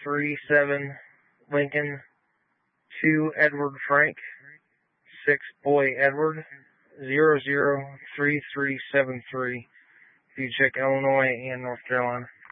37 Lincoln, 2 Edward Frank, 6 Boy Edward, 003373. If you check Illinois and North Carolina.